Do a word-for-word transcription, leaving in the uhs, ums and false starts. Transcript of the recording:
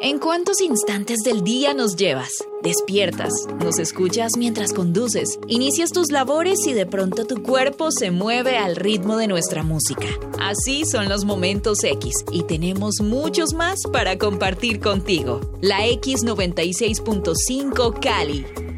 ¿En cuántos instantes del día nos llevas? Despiertas, nos escuchas mientras conduces, inicias tus labores y de pronto tu cuerpo se mueve al ritmo de nuestra música. Así son los momentos X y tenemos muchos más para compartir contigo. La X noventa y seis punto cinco Cali.